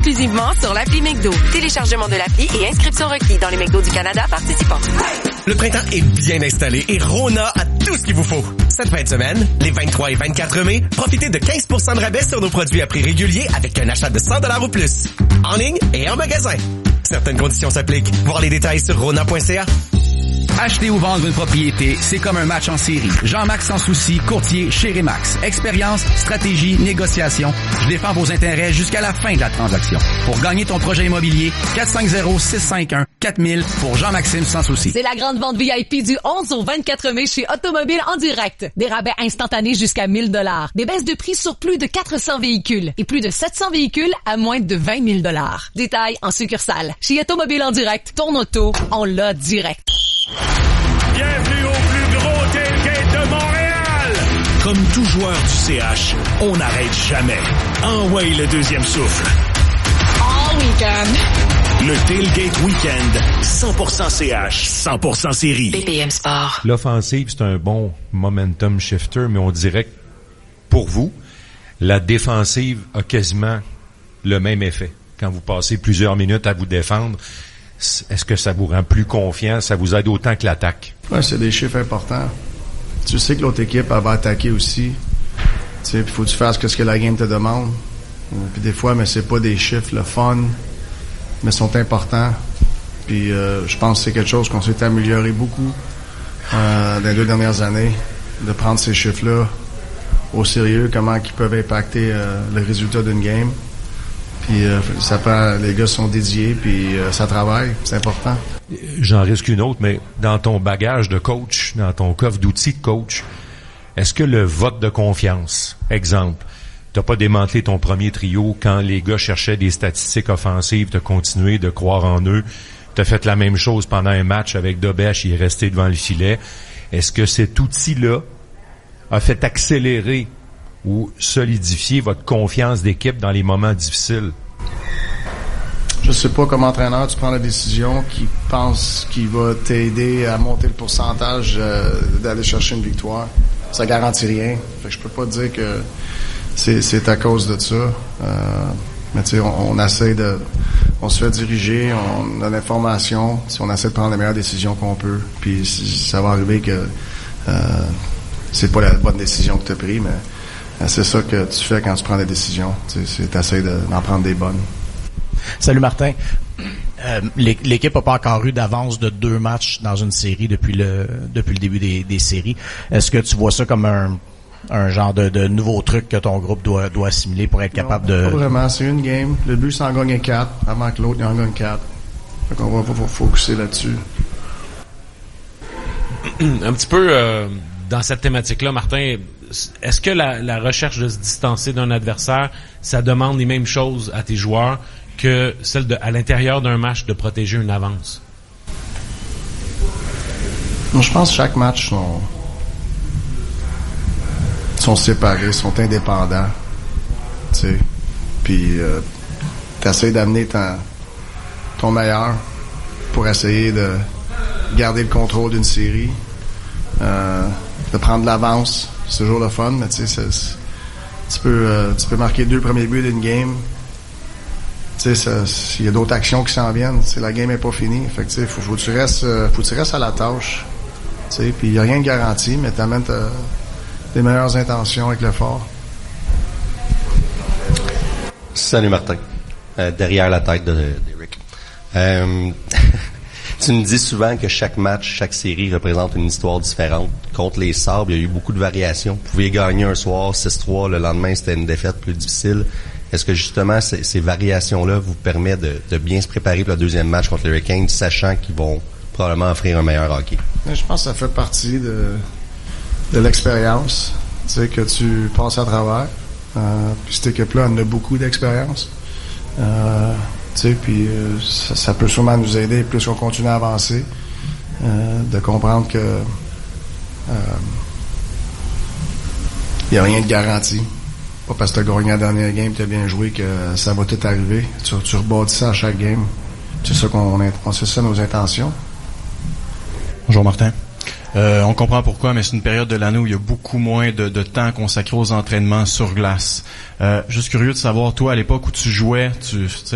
exclusivement sur l'appli McDo. Téléchargement de l'appli et inscription requis dans les McDo du Canada participants. Le printemps est bien installé et Rona a tout ce qu'il vous faut. Cette fin de semaine, les 23 et 24 mai, profitez de 15% de rabais sur nos produits à prix régulier avec un achat de 100$ ou plus. En ligne et en magasin. Certaines conditions s'appliquent. Voir les détails sur rona.ca. Acheter ou vendre une propriété, c'est comme un match en série. Jean-Max Sans Souci, courtier chez Remax. Expérience, stratégie, négociation. Je défends vos intérêts jusqu'à la fin de la transaction. Pour gagner ton projet immobilier, 450-651-4000 pour Jean-Maxime Sans Souci. C'est la grande vente VIP du 11 au 24 mai chez Automobile en direct. Des rabais instantanés jusqu'à 1000 $. Des baisses de prix sur plus de 400 véhicules et plus de 700 véhicules à moins de 20 000 $. Détails en succursale. Chez Automobile en direct, ton auto, on l'a direct. Bienvenue au plus gros tailgate de Montréal! Comme tout joueur du CH, on n'arrête jamais. Envoie le deuxième souffle. All weekend. Le Tailgate Weekend, 100% CH, 100% série. BPM Sport. L'offensive, c'est un bon momentum shifter, mais on dirait que pour vous, la défensive a quasiment le même effet. Quand vous passez plusieurs minutes à vous défendre, est-ce que ça vous rend plus confiant? Ça vous aide autant que l'attaque? Ouais, c'est des chiffres importants. Tu sais que l'autre équipe, elle va attaquer aussi. Tu sais, puis faut que tu fasses ce que la game te demande. Puis des fois, mais c'est pas des chiffres, le fun, mais sont importants. Puis je pense que c'est quelque chose qu'on s'est amélioré beaucoup dans les 2 dernières années, de prendre ces chiffres-là au sérieux, comment ils peuvent impacter le résultat d'une game. Puis ça prend, les gars sont dédiés, puis ça travaille, c'est important. J'en risque une autre, mais dans ton bagage de coach, dans ton coffre d'outils de coach, est-ce que le vote de confiance, exemple, t'as pas démantelé ton premier trio quand les gars cherchaient des statistiques offensives, t'as continué de croire en eux, t'as fait la même chose pendant un match avec Dobesh, il est resté devant le filet. Est-ce que cet outil-là a fait accélérer ou solidifier votre confiance d'équipe dans les moments difficiles? Je sais pas comme entraîneur tu prends la décision qui pense qu'il va t'aider à monter le pourcentage d'aller chercher une victoire. Ça garantit rien. Fait que je peux pas dire que c'est à cause de ça. Mais tu sais, on essaie on se fait diriger, on a l'information, on essaie de prendre les meilleures décisions qu'on peut. Puis ça va arriver que c'est pas la bonne décision que tu as prise, mais c'est ça que tu fais quand tu prends des décisions. Tu essaies d'en prendre des bonnes. Salut Martin. L'équipe n'a pas encore eu d'avance de 2 matchs dans une série depuis le début des séries. Est-ce que tu vois ça comme un genre de nouveau truc que ton groupe doit assimiler pour être capable de... Pas vraiment, c'est une game. Le but, c'est d'en gagner 4 avant que l'autre en gagne 4. Fait qu'on va focusser là-dessus. Un petit peu dans cette thématique-là, Martin, est-ce que la recherche de se distancer d'un adversaire, ça demande les mêmes choses à tes joueurs que celle à l'intérieur d'un match de protéger une avance? Je pense que chaque match sont séparés, sont indépendants. Tu sais. Puis t'essaies d'amener ton meilleur pour essayer de garder le contrôle d'une série, de prendre de l'avance. C'est toujours le fun, mais tu sais, tu peux marquer 2 premiers buts d'une game. Tu sais, il y a d'autres actions qui s'en viennent. T'sais, la game est pas finie. Fait que tu sais, faut que tu restes à la tâche. Tu sais, puis il y a rien de garanti, mais t'amènes tes meilleures intentions avec l'effort. Salut Martin. Derrière la tête d'Éric. Tu me dis souvent que chaque match, chaque série représente une histoire différente. Contre les Sabres, il y a eu beaucoup de variations. Vous pouviez gagner un soir 6-3, le lendemain c'était une défaite plus difficile. Est-ce que justement ces variations-là vous permettent de bien se préparer pour le deuxième match contre les Hurricanes, sachant qu'ils vont probablement offrir un meilleur hockey? Je pense que ça fait partie de l'expérience, tu sais, que tu passes à travers. Puis cette équipe-là en a beaucoup d'expérience. Tu sais, puis ça peut sûrement nous aider plus qu'on continue à avancer, de comprendre que il n'y a rien de garanti. Pas parce que tu as gagné la dernière game, tu as bien joué que ça va tout arriver. Tu rebâtis ça à chaque game. C'est ça c'est ça nos intentions. Bonjour Martin. On comprend pourquoi, mais c'est une période de l'année où il y a beaucoup moins de temps consacré aux entraînements sur glace. Juste curieux de savoir, toi, à l'époque où tu jouais,